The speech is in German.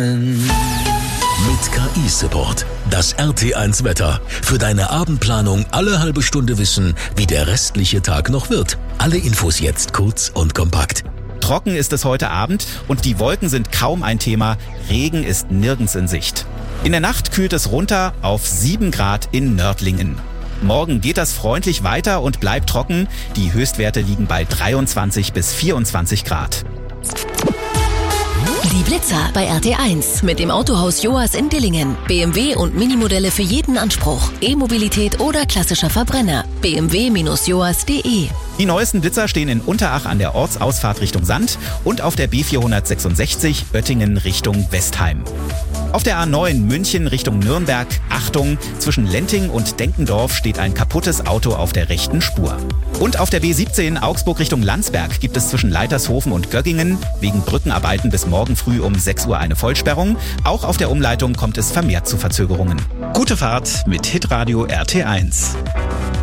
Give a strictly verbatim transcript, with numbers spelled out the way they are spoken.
Mit K I-Support. Das R T eins Wetter. Für deine Abendplanung alle halbe Stunde wissen, wie der restliche Tag noch wird. Alle Infos jetzt kurz und kompakt. Trocken ist es heute Abend und die Wolken sind kaum ein Thema. Regen ist nirgends in Sicht. In der Nacht kühlt es runter auf sieben Grad in Nördlingen. Morgen geht das freundlich weiter und bleibt trocken. Die Höchstwerte liegen bei dreiundzwanzig bis vierundzwanzig Grad. Die Blitzer bei R T eins mit dem Autohaus Joas in Dillingen. B M W und Minimodelle für jeden Anspruch. E-Mobilität oder klassischer Verbrenner. b m w Bindestrich joas punkt de. Die neuesten Blitzer stehen in Unterach an der Ortsausfahrt Richtung Sand und auf der B vierhundertsechsundsechzig Oettingen Richtung Westheim. Auf der A neun München Richtung Nürnberg, Achtung, zwischen Lenting und Denkendorf steht ein kaputtes Auto auf der rechten Spur. Und auf der B siebzehn Augsburg Richtung Landsberg gibt es zwischen Leitershofen und Göggingen wegen Brückenarbeiten bis morgen früh um sechs Uhr eine Vollsperrung. Auch auf der Umleitung kommt es vermehrt zu Verzögerungen. Gute Fahrt mit Hitradio R T eins.